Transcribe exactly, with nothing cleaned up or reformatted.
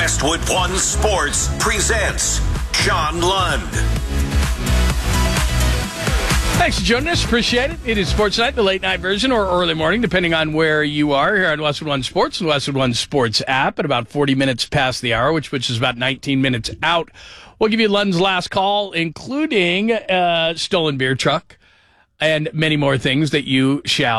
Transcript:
Westwood One Sports presents John Lund. Thanks for joining us. Appreciate it. It is Sports Night, the late night version or early morning, depending on where you are here on Westwood One Sports and Westwood One Sports app at about forty minutes past the hour, which, which is about nineteen minutes out. We'll give you Lund's last call, including a stolen beer truck and many more things that you shall